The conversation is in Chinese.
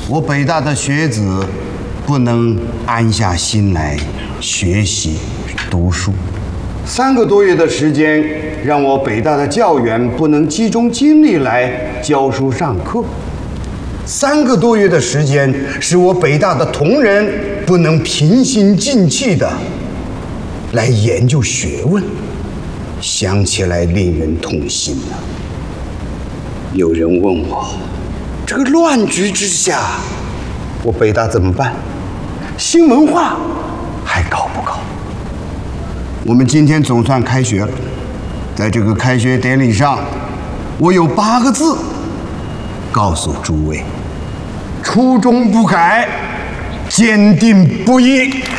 我北大的学子不能安下心来学习读书。3个多月的时间，让我北大的教员不能集中精力来教书上课。3个多月的时间，使我北大的同仁不能平心静气的来研究学问。想起来令人痛心啊！有人问我，这个乱局之下，我北大怎么办？新文化还搞不搞？我们今天总算开学了，在这个开学典礼上，我有8个字告诉诸位：初衷不改，坚定不移。